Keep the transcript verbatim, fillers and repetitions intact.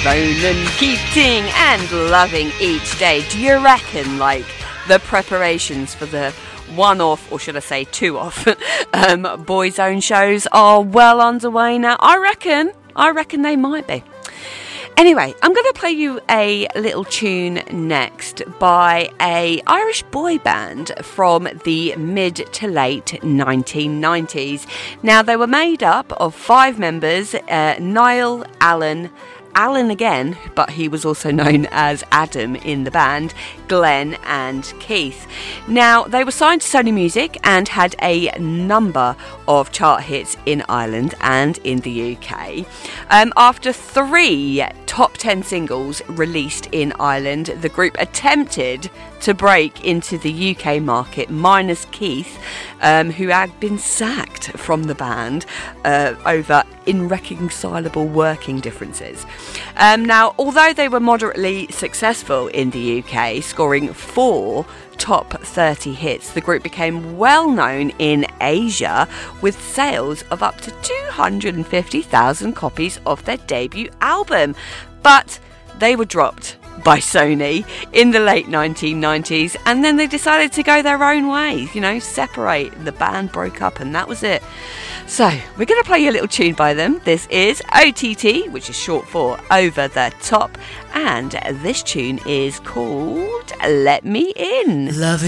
Ronan Keating and Loving Each Day. Do you reckon, like, the preparations for the one-off, or should I say two-off, um, Boyzone shows are well underway now? I reckon, I reckon they might be. Anyway, I'm going to play you a little tune next by a Irish boy band from the mid to late nineteen nineties. Now, they were made up of five members, uh, Niall, Alan, Alan again, but he was also known as Adam in the band, Glenn and Keith. Now, they were signed to Sony Music and had a number of chart hits in Ireland and in the U K. Um, after three top ten singles released in Ireland, the group attempted to break into the U K market, minus Keith, um, who had been sacked from the band uh, over irreconcilable working differences. Um, now, although they were moderately successful in the U K, scoring four top thirty hits, the group became well known in Asia with sales of up to two hundred fifty thousand copies of their debut album. But they were dropped by Sony in the late nineteen nineties, and then they decided to go their own way, you know, separate. The band broke up and that was it. So we're going to play you a little tune by them. This is O T T, which is short for Over the Top, and this tune is called Let Me In. Loving